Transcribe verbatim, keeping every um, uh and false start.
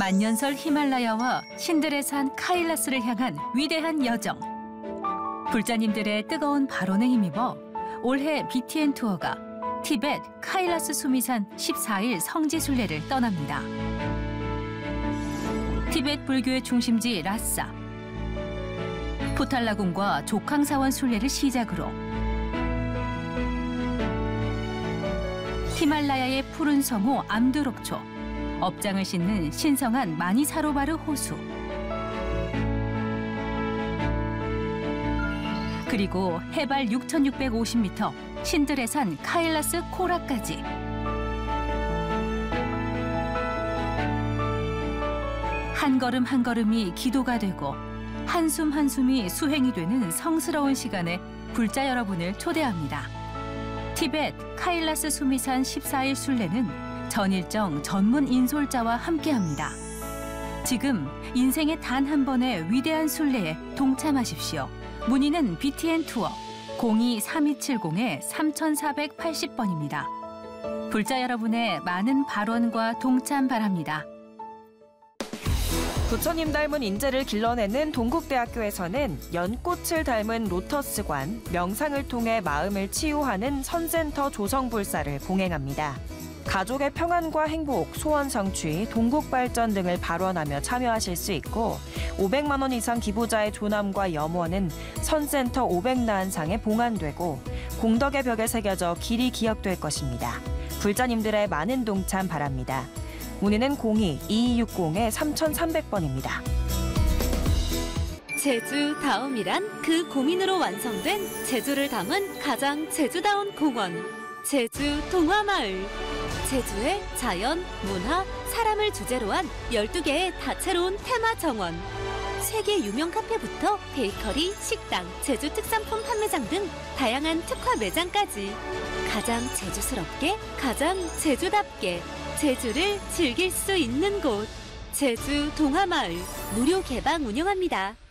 만년설 히말라야와 신들의 산 카일라스를 향한 위대한 여정. 불자님들의 뜨거운 발언에 힘입어 올해 비티엔 투어가 티벳 카일라스 수미산 십사 일 성지 순례를 떠납니다. 티벳 불교의 중심지 라싸. 포탈라군과 조캉사원 순례를 시작으로 히말라야의 푸른 성호 암두록초, 업장을 싣는 신성한 마니사로바르 호수, 그리고 해발 육천육백오십 미터 신들의 산 카일라스 코라까지. 한 걸음 한 걸음이 기도가 되고 한숨 한숨이 수행이 되는 성스러운 시간에 불자 여러분을 초대합니다. 티벳 카일라스 수미산 십사 일 순례는 전일정 전문 인솔자와 함께합니다. 지금 인생의 단 한 번의 위대한 순례에 동참하십시오. 문의는 비티엔 투어 공이 삼이칠공 삼사팔공 번입니다. 불자 여러분의 많은 발언과 동참 바랍니다. 부처님 닮은 인재를 길러내는 동국대학교에서는 연꽃을 닮은 로터스관, 명상을 통해 마음을 치유하는 선센터 조성불사를 봉행합니다. 가족의 평안과 행복, 소원 성취, 동국 발전 등을 발언하며 참여하실 수 있고 오백만 원 이상 기부자의 조남과 염원은 선센터 오백나한상에 봉안되고 공덕의 벽에 새겨져 길이 기억될 것입니다. 불자님들의 많은 동참 바랍니다. 문의는 공이 이이육공 삼삼공 번입니다. 제주다움이란 그 고민으로 완성된 제주를 담은 가장 제주다운 공원, 제주 동화마을. 제주의 자연, 문화, 사람을 주제로 한 열두 개의 다채로운 테마 정원. 세계 유명 카페부터 베이커리, 식당, 제주 특산품 판매장 등 다양한 특화 매장까지. 가장 제주스럽게, 가장 제주답게 제주를 즐길 수 있는 곳. 제주 동화마을 무료 개방 운영합니다.